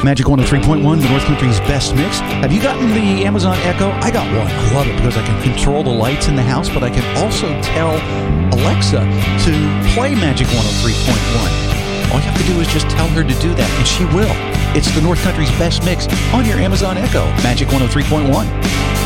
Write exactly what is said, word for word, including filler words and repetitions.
Magic one oh three point one, the North Country's best mix. Have you gotten the Amazon Echo? I got one. I love it because I can control the lights in the house, but I can also tell Alexa to play Magic one oh three point one. All you have to do is just tell her to do that, and she will. It's the North Country's best mix on your Amazon Echo, Magic one oh three point one.